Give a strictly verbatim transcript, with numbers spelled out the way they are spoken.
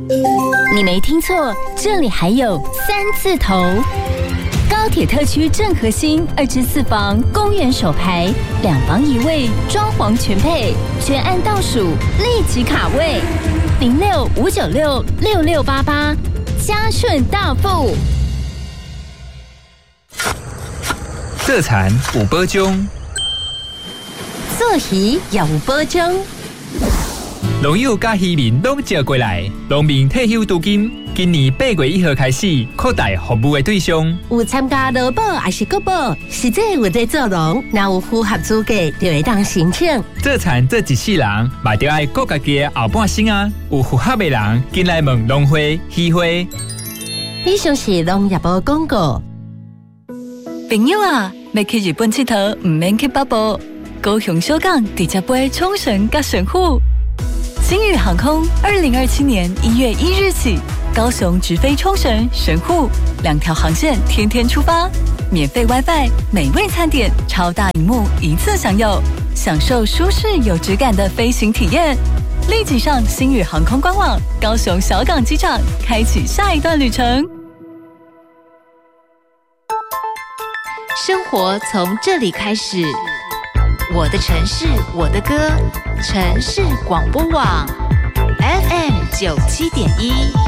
你没听错，这里还有三字头。高铁特区正核心二至四房，公园首排，两房一卫，装潢全配，全案倒数，立即卡位，零六五九六六六八八，嘉顺大富。 这产有保障， 做鱼也有保障。 农友甲渔民拢招过来，农民退休资金今年八月一号开始扩大服务的对象， 有参加劳保还是国保，实际有在做农，若有符合资格就会当申请。 做田做一世人，嘛着爱顾家己的后半生啊！有符合的人，进来问农会、渔会。 以上是农业部广告。 朋友啊，要去日本佚佗，唔免去北部，高雄小港直接飞冲绳甲神户。星宇航空二零二七年一月一日起，高雄直飞冲绳、神户两条航线，天天出发，免费 WiFi， 美味餐点，超大荧幕一次享有，享受舒适有质感的飞行体验。立即上星宇航空官网，高雄小港机场，开启下一段旅程。 生活从这里开始，我的城市，我的歌，城市广播网 F M 九七点一。